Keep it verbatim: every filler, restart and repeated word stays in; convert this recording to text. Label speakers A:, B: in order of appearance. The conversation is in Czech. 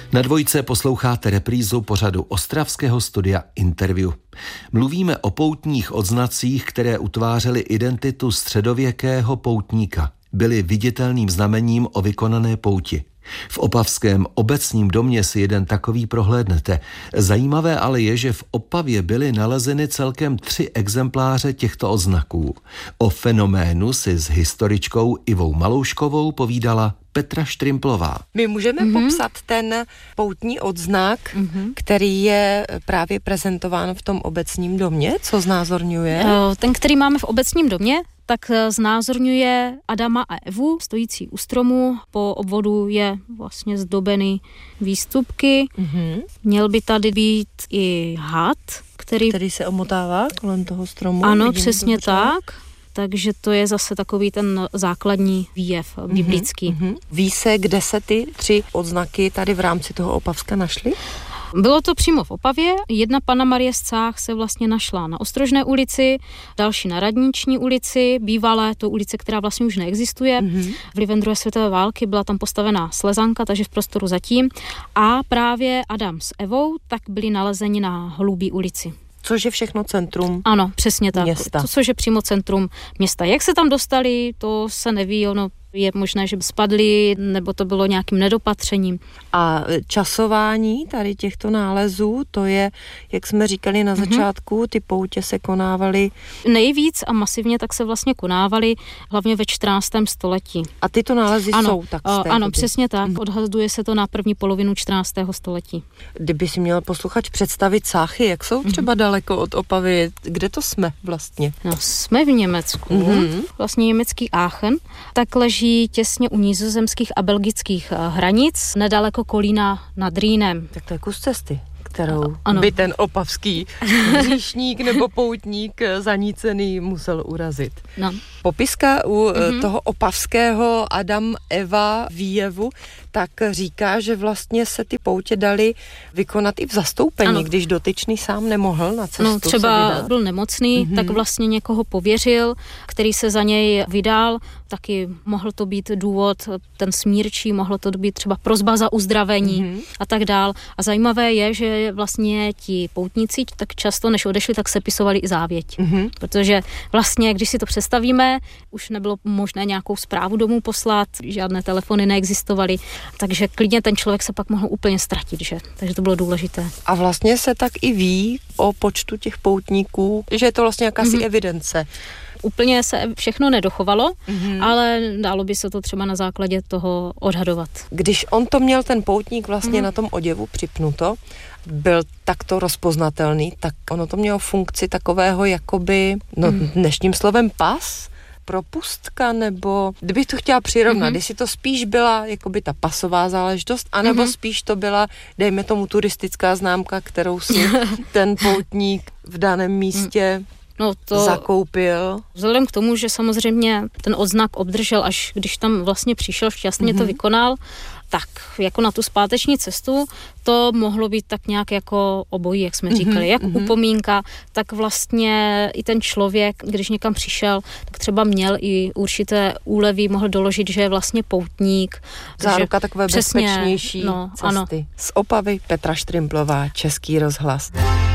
A: Na Dvojce posloucháte reprízu pořadu ostravského studia Interview. Mluvíme o poutních odznacích, které utvářely identitu středověkého poutníka. Byly viditelným znamením o vykonané pouti. V opavském obecním domě si jeden takový prohlédnete. Zajímavé ale je, že v Opavě byly nalezeny celkem tři exempláře těchto odznaků. O fenoménu si s historičkou Ivou Malouškovou povídala Petra Štrimplová.
B: My můžeme mm-hmm. popsat ten poutní odznak, mm-hmm. který je právě prezentován v tom obecním domě. Co znázorňuje?
C: Ten, který máme v obecním domě, tak znázorňuje Adama a Evu, stojící u stromu. Po obvodu je vlastně zdobený výstupky. Mm-hmm. Měl by tady být i had, který...
B: Který se omotává kolem toho stromu.
C: Ano, vidím, přesně dobře. Tak. Takže to je zase takový ten základní výjev biblický.
B: Mm-hmm. Ví se, kde se ty tři odznaky tady v rámci toho Opavska našly?
C: Bylo to přímo v Opavě. Jedna Panna Marie z Cách se vlastně našla na Ostrožné ulici, další na Radniční ulici, bývalé to ulice, která vlastně už neexistuje. Mm-hmm. Vlivem druhé světové války byla tam postavená slezanka, takže v prostoru zatím. A právě Adam s Evou tak byli nalezeni na Holubí ulici.
B: Což je všechno centrum
C: Ano, přesně tak.
B: Města.
C: To, což je přímo centrum města. Jak se tam dostali, to se neví, ono je možné, že by spadli, nebo to bylo nějakým nedopatřením.
B: A časování tady těchto nálezů, to je, jak jsme říkali na začátku, ty poutě se konávaly...
C: Nejvíc a masivně tak se vlastně konávaly, hlavně ve čtrnáctém století.
B: A tyto nálezy
C: ano,
B: jsou tak z té
C: Ano,
B: doby.
C: Přesně tak.
B: Mm.
C: Odhaduje se to na první polovinu čtrnáctého století.
B: Kdyby si měl posluchač představit Cáchy, jak jsou třeba mm. daleko od Opavy, kde to jsme vlastně?
C: No, jsme v Německu,
B: mm.
C: vlastně německý Aachen, tak leží těsně u nizozemských a belgických hranic, nedaleko Kolína nad Rýnem.
B: Tak to je kus cesty, kterou
C: ano.
B: by ten opavský hříšník nebo poutník zanícený musel urazit.
C: No.
B: Popiska u
C: mm-hmm.
B: toho opavského Adam Eva výjevu tak říká, že vlastně se ty poutě daly vykonat i v zastoupení, ano. když dotyčný sám nemohl na cestu
C: No, třeba
B: se vydat.
C: byl nemocný, mm-hmm. tak vlastně někoho pověřil, který se za něj vydal. Taky mohl to být důvod, ten smírčí, mohlo to být třeba prosba za uzdravení mm-hmm. a tak dál. A zajímavé je, že vlastně ti poutníci tak často, než odešli, tak sepisovali i závěť. Mm-hmm. Protože vlastně, když si to představíme, už nebylo možné nějakou zprávu domů poslat, žádné telefony neexistovaly, takže klidně ten člověk se pak mohl úplně ztratit, že? Takže to bylo důležité.
B: A vlastně se tak i ví o počtu těch poutníků, že je to vlastně jakási mm-hmm. evidence.
C: Úplně se všechno nedochovalo, mm-hmm. ale dalo by se to třeba na základě toho odhadovat.
B: Když on to měl, ten poutník vlastně mm-hmm. na tom oděvu připnuto, byl takto rozpoznatelný, tak ono to mělo funkci takového jakoby, no mm. dnešním slovem pas, propustka, nebo kdybych to chtěla přirovnat, mm-hmm. jestli to spíš byla jakoby ta pasová záležitost, anebo mm-hmm. spíš to byla, dejme tomu, turistická známka, kterou si ten poutník v daném místě
C: No to
B: zakoupil.
C: Vzhledem k tomu, že samozřejmě ten odznak obdržel, až když tam vlastně přišel, šťastně mm-hmm. to vykonal, tak jako na tu zpáteční cestu to mohlo být tak nějak jako obojí, jak jsme mm-hmm. říkali, jak mm-hmm. upomínka, tak vlastně i ten člověk, když někam přišel, tak třeba měl i určité úlevy, mohl doložit, že je vlastně poutník.
B: Záruka takové
C: přesně,
B: bezpečnější
C: no,
B: cesty.
C: Ano.
B: Z Opavy Petra Štrimplová, Český rozhlas.